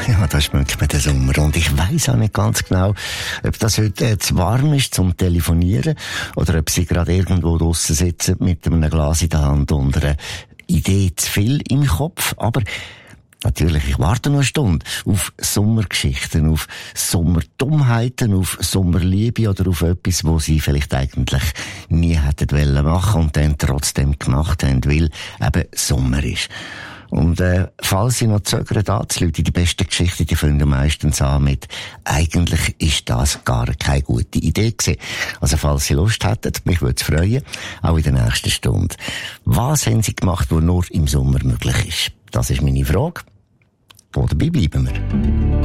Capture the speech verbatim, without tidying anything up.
Ja, da schmeckt man den Sommer. Und ich weiss auch nicht ganz genau, ob das heute äh, zu warm ist zum Telefonieren oder ob sie gerade irgendwo draussen sitzen mit einem Glas in der Hand und einer Idee zu viel im Kopf. Aber natürlich, ich warte noch eine Stunde auf Sommergeschichten, auf Sommerdummheiten, auf Sommerliebe oder auf etwas, wo sie vielleicht eigentlich nie hätten wollen machen und dann trotzdem gemacht haben, weil eben Sommer ist. Und äh, falls Sie noch zögern anzuleuten, die besten Geschichten, die fangen meistens an mit «Eigentlich ist das gar keine gute Idee gewesen». Also falls Sie Lust hätten, mich würde es freuen, auch in der nächsten Stunde. Was haben Sie gemacht, was nur im Sommer möglich ist? Das ist meine Frage. Wo dabei bleiben wir?